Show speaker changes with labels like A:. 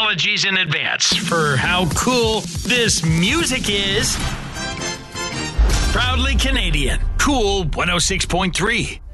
A: apologies in advance for how cool this music is. Proudly Canadian. Cool 106.3.